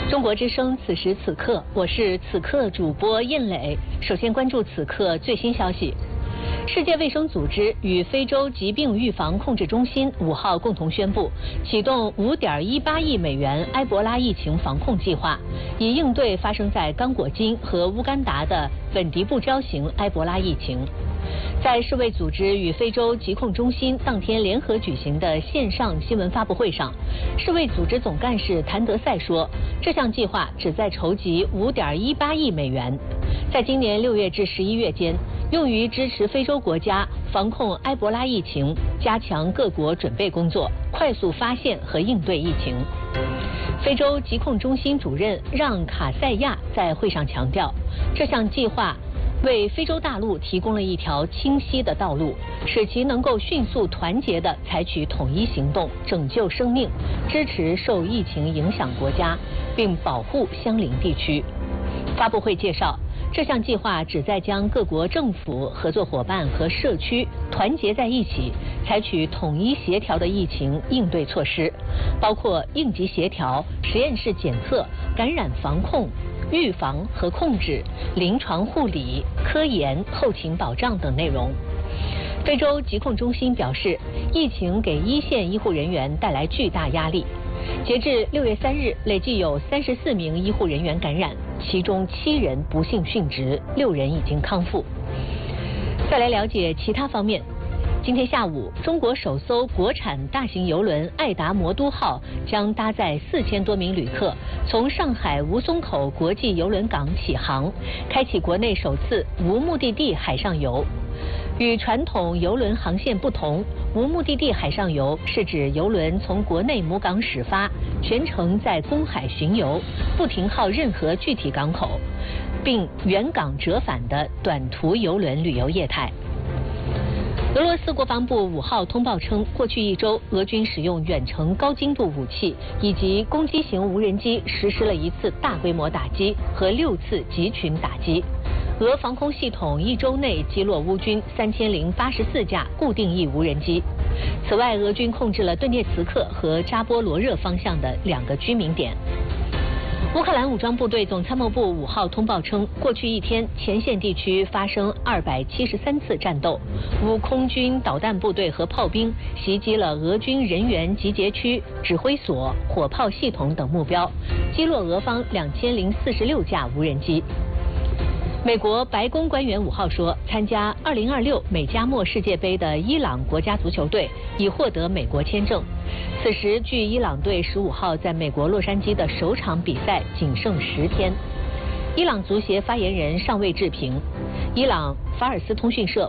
中国之声此时此刻，我是此刻主播印磊。首先关注此刻最新消息。世界卫生组织与非洲疾病预防控制中心5号共同宣布，启动5.18亿美元埃博拉疫情防控计划，以应对发生在刚果金和乌干达的本地不交型埃博拉疫情。在世卫组织与非洲疾控中心当天联合举行的线上新闻发布会上，世卫组织总干事谭德赛说，这项计划旨在筹集5.18亿美元，在今年6月至11月间，用于支持非洲国家防控埃博拉疫情，加强各国准备工作，快速发现和应对疫情。非洲疾控中心主任让卡塞亚在会上强调，这项计划为非洲大陆提供了一条清晰的道路，使其能够迅速团结地采取统一行动，拯救生命，支持受疫情影响国家，并保护相邻地区。发布会介绍，这项计划旨在将各国政府、合作伙伴和社区团结在一起，采取统一协调的疫情应对措施，包括应急协调、实验室检测、感染防控、预防和控制、临床护理、科研、后勤保障等内容。非洲疾控中心表示，疫情给一线医护人员带来巨大压力。截至6月3日，累计有34名医护人员感染，其中7人不幸殉职，6人已经康复。再来了解其他方面。今天下午，中国首艘国产大型邮轮爱达魔都号将搭载4000多名旅客，从上海吴淞口国际邮轮港起航，开启国内首次无目的地海上游。与传统邮轮航线不同，无目的地海上游是指邮轮从国内母港始发，全程在公海巡游，不停靠任何具体港口，并原港折返的短途邮轮旅游业态。俄罗斯国防部5号通报称，过去1周，俄军使用远程高精度武器以及攻击型无人机实施了1次大规模打击和6次集群打击。俄防空系统1周内击落乌军3084架固定翼无人机。此外，俄军控制了顿涅茨克和扎波罗热方向的2个居民点。乌克兰武装部队总参谋部5号通报称，过去1天，前线地区发生273次战斗，乌空军导弹部队和炮兵袭击了俄军人员集结区、指挥所、火炮系统等目标，击落俄方2046架无人机。美国白宫官员5号说，参加2026美加墨世界杯的伊朗国家足球队已获得美国签证。此时，距伊朗队15号在美国洛杉矶的首场比赛仅剩10天。伊朗足协发言人尚未置评。伊朗法尔斯通讯社